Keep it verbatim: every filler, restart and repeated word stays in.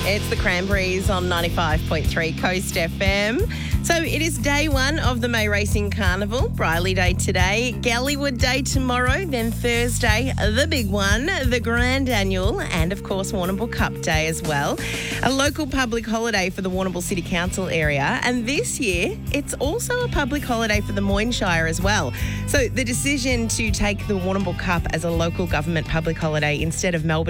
It's the Cranberries on ninety-five point three Coast F M. So it is day one of the May Racing Carnival. Briley Day today, Gallywood Day tomorrow, then Thursday, the big one, the Grand Annual, and of course Warrnambool Cup Day as well. A local public holiday for the Warrnambool City Council area, and this year it's also a public holiday for the Moyne Shire as well. So the decision to take the Warrnambool Cup as a local government public holiday instead of Melbourne